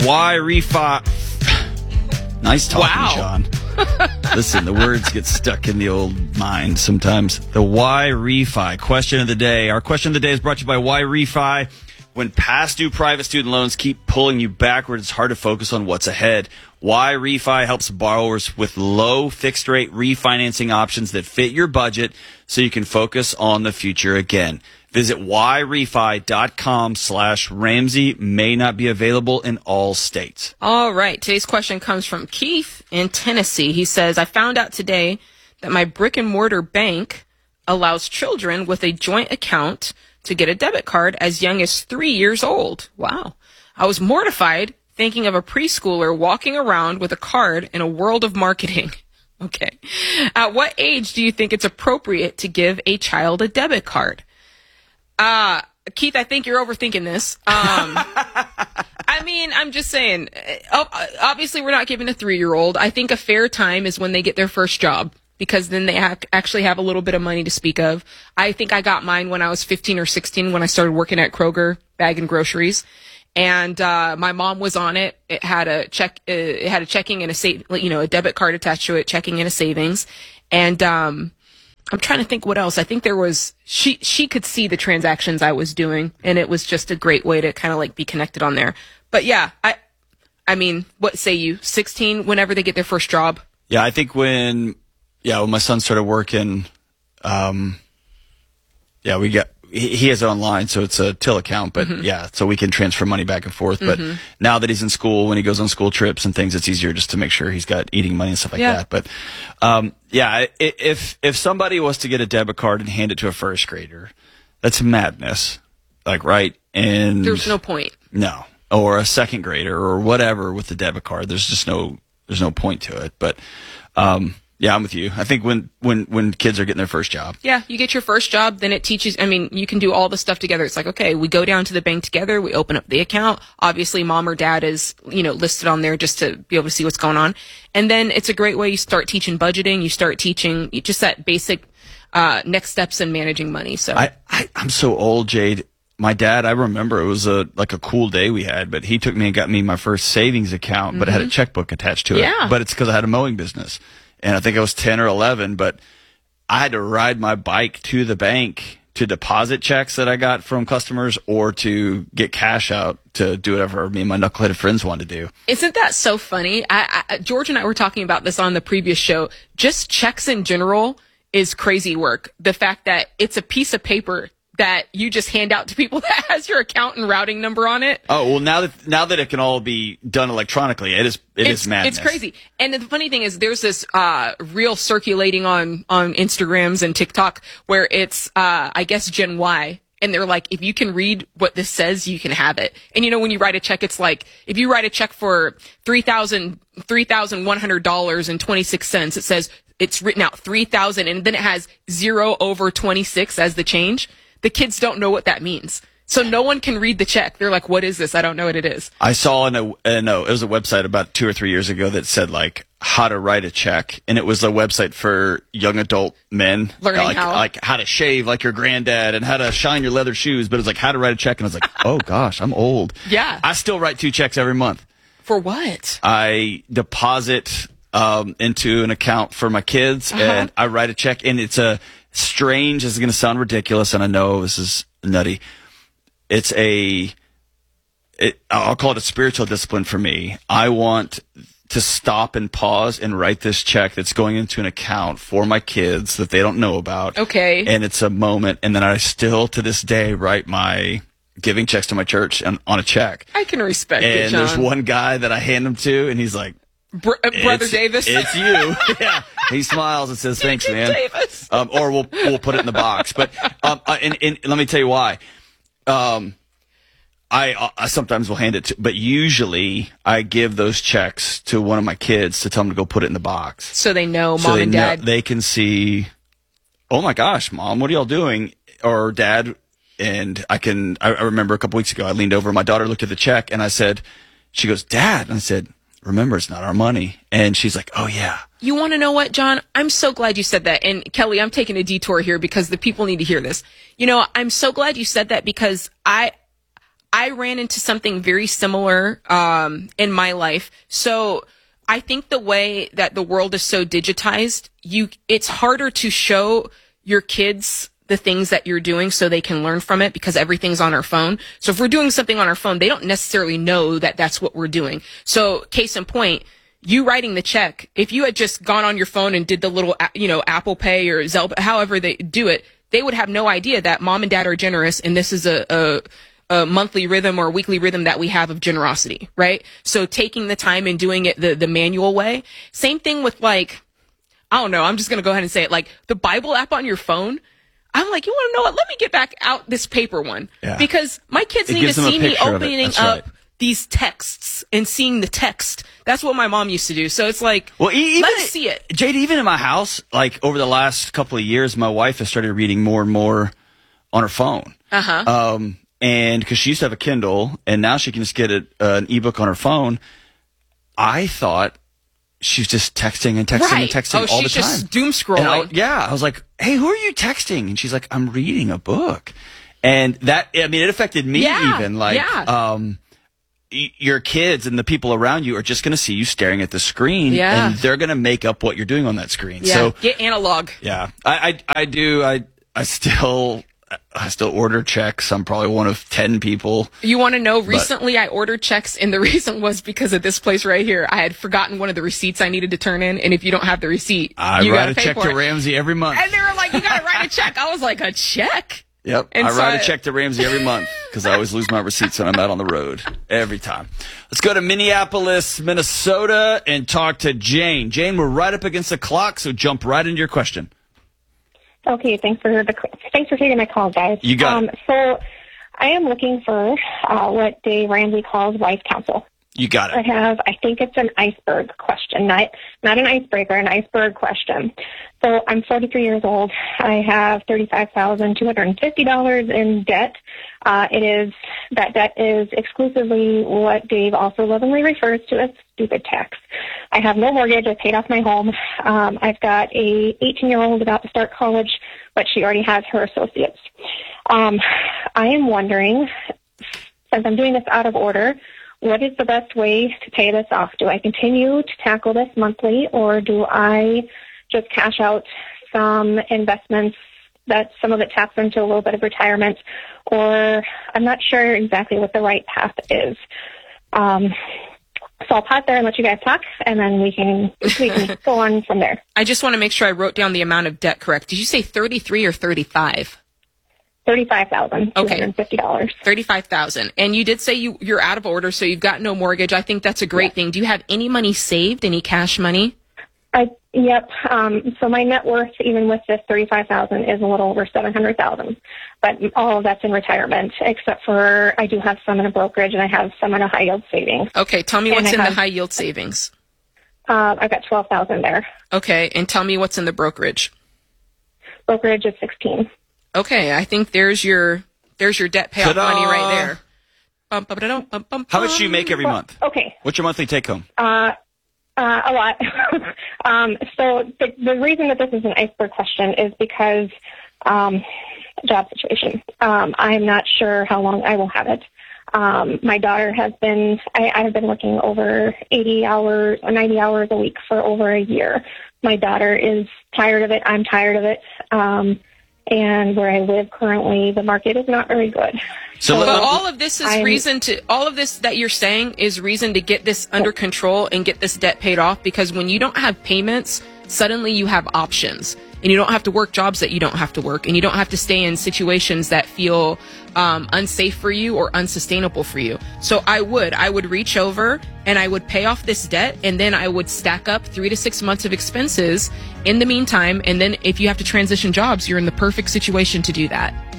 Why refi? Nice talking, Wow. Sean. Listen, the words get stuck in the old mind sometimes. The why refi question of the day. Our question of the day is brought to you by Why Refi. When past due private student loans keep pulling you backwards, it's hard to focus on what's ahead. Why Refi helps borrowers with low fixed rate refinancing options that fit your budget so you can focus on the future again. Visit whyrefi.com/Ramsey. May not be available in all states. All right. Today's question comes from Keith in Tennessee. He says, I found out today that my brick and mortar bank allows children with a joint account to get a debit card as young as 3 years old. Wow. I was mortified thinking of a preschooler walking around with a card in a world of marketing. Okay. At what age do you think it's appropriate to give a child a debit card? Keith, I think you're overthinking this. I mean, I'm just saying, obviously we're not giving a 3-year-old. I think a fair time is when they get their first job, because then they actually have a little bit of money to speak of. I think I got mine when I was 15 or 16 when I started working at Kroger bagging groceries. And my mom was on it. It had a checking and a debit card attached to it, checking and a savings. And I'm trying to think what else. I think there was she could see the transactions I was doing, and it was just a great way to kind of like be connected on there. But yeah, I mean, what say you? 16, whenever they get their first job? Yeah, I think when my son started working, he has it online, so it's a till account, but so we can transfer money back and forth. But now that he's in school, when he goes on school trips and things, it's easier just to make sure he's got eating money and stuff like that. But if somebody was to get a debit card and hand it to a first grader, that's madness. Like, right? And there's no point. No. Or a second grader or whatever with the debit card. There's no point to it. But yeah, I'm with you. I think when kids are getting their first job. Yeah, you get your first job, then it teaches, I mean, you can do all the stuff together. It's like, okay, we go down to the bank together, we open up the account. Obviously, mom or dad is, listed on there just to be able to see what's going on. And then it's a great way you start teaching budgeting, you start teaching just that basic next steps in managing money. So I'm so old, Jade. My dad, I remember it was a cool day we had, but he took me and got me my first savings account, but it had a checkbook attached to it. Yeah. But it's because I had a mowing business. And I think I was 10 or 11, but I had to ride my bike to the bank to deposit checks that I got from customers or to get cash out to do whatever me and my knuckleheaded friends wanted to do. Isn't that so funny? George and I were talking about this on the previous show. Just checks in general is crazy work. The fact that it's a piece of paper that you just hand out to people that has your account and routing number on it. Oh, well, now that it can all be done electronically, it is madness. It's crazy. And the funny thing is there's this reel circulating on Instagrams and TikTok where it's I guess Gen Y, and they're like, if you can read what this says, you can have it. And when you write a check, it's like if you write a check for $3,100.26, it says it's written out 3,000 and then it has 0 over 26 as the change. The kids don't know what that means. So no one can read the check. They're like, what is this? I don't know what it is. I saw it was a website about 2 or 3 years ago that said like how to write a check. And it was a website for young adult men. Learning how to shave like your granddad and how to shine your leather shoes. But it was like how to write a check. And I was like, oh gosh, I'm old. Yeah. I still write 2 checks every month. For what? I deposit into an account for my kids and I write a check, and it's strange. This is going to sound ridiculous, and I know this is nutty. I'll call it a spiritual discipline for me. I want to stop and pause and write this check that's going into an account for my kids that they don't know about. Okay. And it's a moment, and then I still, to this day, write my giving checks to my church on a check. I can respect it, And John. there's one guy that I hand them to, and he's like, Brother Davis. It's you. Yeah. He smiles and says, thanks, man. Davis. Or we'll put it in the box. But, and let me tell you why. I sometimes will hand it to, but usually I give those checks to one of my kids to tell them to go put it in the box. So they know mom and dad. They can see, oh my gosh, mom, what are y'all doing? Or dad. And I remember a couple weeks ago, I leaned over, my daughter looked at the check and she goes, Dad. And I said, remember, it's not our money. And she's like, oh yeah. You want to know what, John? I'm so glad you said that. And Kelly, I'm taking a detour here because the people need to hear this. I'm so glad you said that because I ran into something very similar in my life. So I think the way that the world is so digitized, it's harder to show your kids the things that you're doing so they can learn from it because everything's on our phone. So if we're doing something on our phone, they don't necessarily know that that's what we're doing. So case in point, you writing the check, if you had just gone on your phone and did the little, Apple Pay or Zelle, however they do it, they would have no idea that mom and dad are generous and this is a monthly rhythm or weekly rhythm that we have of generosity, right? So taking the time and doing it the manual way. Same thing with I don't know, I'm just going to go ahead and say it, like the Bible app on your phone. I'm like, you want to know what? Let me get back out this paper one. Yeah. Because my kids need to see me opening up these texts and seeing the text. That's what my mom used to do. So it's like, let us see it. Jade, even in my house, like over the last couple of years, my wife has started reading more and more on her phone. And because she used to have a Kindle, and now she can just get an ebook on her phone. I thought she was just texting and texting and texting all the time. She's just doom scrolling. I was like, hey, who are you texting? And she's like, I'm reading a book. And that, it affected me even. Your kids and the people around you are just going to see you staring at the screen, and they're going to make up what you're doing on that screen. Yeah. So get analog. Yeah. I do. I still order checks. I'm probably one of 10 people. You want to know? Recently, I ordered checks, and the reason was because of this place right here. I had forgotten one of the receipts I needed to turn in, and if you don't have the receipt, I you write a pay check for to it. Ramsey every month. And they were like, "You got to write a check." I was like, "A check?" Yep. And I write a check to Ramsey every month because I always lose my receipts when I'm out on the road. Every time. Let's go to Minneapolis, Minnesota, and talk to Jane. Jane, we're right up against the clock, so jump right into your question. Okay, thanks for taking my call, guys. You got it. So I am looking for what Dave Ramsey calls wise counsel. You got it. I think it's an iceberg question, not an icebreaker, an iceberg question. So I'm 43 years old. I have $35,250 in debt. That debt is exclusively what Dave also lovingly refers to as stupid tax. I have no mortgage. I paid off my home. I've got a 18-year-old about to start college, but she already has her associates. I am wondering, since I'm doing this out of order, what is the best way to pay this off? Do I continue to tackle this monthly, or do I just cash out some investments that some of it taps into a little bit of retirement? Or I'm not sure exactly what the right path is. So I'll pause there and let you guys talk, and then we can go on from there. I just want to make sure I wrote down the amount of debt correct. Did you say 33 or 35? $35,250. Okay. $35,000. And you did say you're out of order, so you've got no mortgage. I think that's a great thing. Do you have any money saved, any cash money? Yep. So my net worth, even with this $35,000, is a little over $700,000. But all of that's in retirement, except for I do have some in a brokerage and I have some in a high yield savings. Okay. Tell me what's in the high yield savings. I've got $12,000 there. Okay. And tell me what's in the brokerage. Brokerage is $16,000. Okay, I think there's your debt payoff money right there. How much do you make every month? Okay. What's your monthly take home? A lot. So the reason that this is an iceberg question is because job situation. I'm not sure how long I will have it. My daughter has been, I have been working over 80 hours or 90 hours a week for over a year. My daughter is tired of it. I'm tired of it. And where I live currently, the market is not very good. So all of this is all of this that you're saying is reason to get this under control and get this debt paid off, because when you don't have payments, suddenly you have options. And you don't have to work jobs that you don't have to work. And you don't have to stay in situations that feel unsafe for you or unsustainable for you. So I would reach over and I would pay off this debt, and then I would stack up 3 to 6 months of expenses in the meantime. And then if you have to transition jobs, you're in the perfect situation to do that.